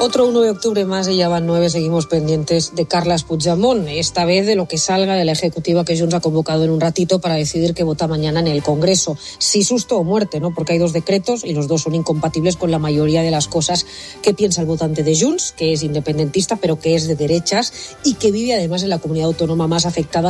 Otro 1 de octubre más, y ya van 9, seguimos pendientes de Carles Puigdemont, esta vez de lo que salga de la ejecutiva que Junts ha convocado en un ratito para decidir qué vota mañana en el Congreso. Si susto o muerte, ¿no? Porque hay 2 decretos y los 2 son incompatibles con la mayoría de las cosas que piensa el votante de Junts, que es independentista, pero que es de derechas y que vive además en la comunidad autónoma más afectada